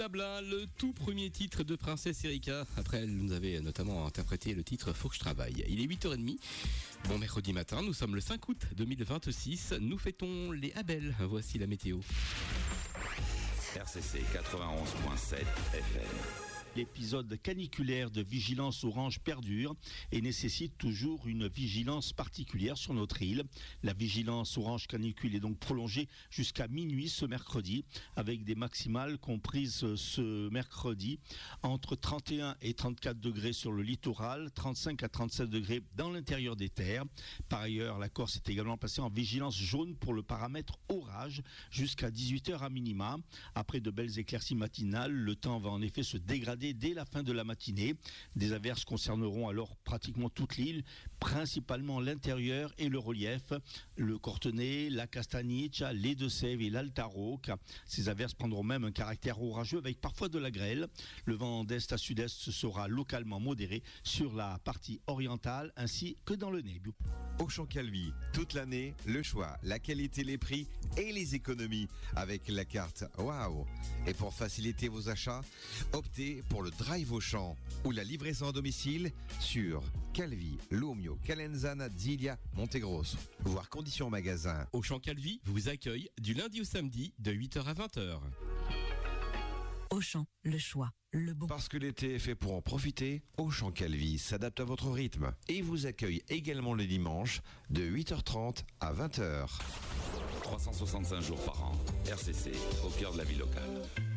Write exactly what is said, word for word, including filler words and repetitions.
Tablin, le tout premier titre de Princesse Erika. Après, elle nous avait notamment interprété le titre Faut que je travaille. Il est huit heures trente. Bon mercredi matin, nous sommes le cinq août deux mille vingt-six. Nous fêtons les Abel. Voici la météo. R C C quatre-vingt-onze virgule sept F M. L'épisode caniculaire de vigilance orange perdure et nécessite toujours une vigilance particulière sur notre île. La vigilance orange canicule est donc prolongée jusqu'à minuit ce mercredi, avec des maximales comprises ce mercredi entre trente et un et trente-quatre degrés sur le littoral, trente-cinq à trente-sept degrés dans l'intérieur des terres. Par ailleurs, la Corse est également placée en vigilance jaune pour le paramètre orage jusqu'à dix-huit heures à minima. Après de belles éclaircies matinales, le temps va en effet se dégrader dès la fin de la matinée. Des averses concerneront alors pratiquement toute l'île, principalement l'intérieur et le relief, le Cortenay, la Castagniccia, les Deux-Sèvres et l'Alta Rocca. Ces averses prendront même un caractère orageux avec parfois de la grêle. Le vent d'est à sud-est sera localement modéré sur la partie orientale ainsi que dans le Nebbio. Auchan Calvi, toute l'année, le choix, la qualité, les prix et les économies avec la carte Waouh. Et pour faciliter vos achats, optez pour le Drive Auchan ou la livraison à domicile sur Calvi, Lomio, Calenzana, Zilia, Montegrosso. Voir conditions en magasin. Auchan Calvi vous accueille du lundi au samedi de huit heures à vingt heures. Auchan, le choix, le bon. Parce que l'été est fait pour en profiter, Auchan Calvi s'adapte à votre rythme et vous accueille également le dimanche de huit heures trente à vingt heures. trois cent soixante-cinq jours par an. R C C, au cœur de la vie locale.